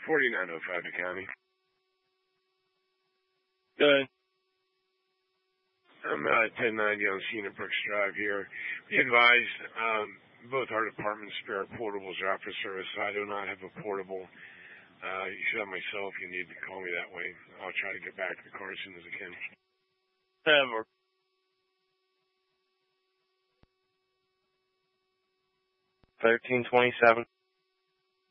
4905 to County. Good. I'm 1090 on Cena Brooks Drive here. Be advised, both our departments spare portables are out for service. I do not have a portable. You should have my cell if you need to call me that way. I'll try to get back to the car as soon as I can. Never. 1327.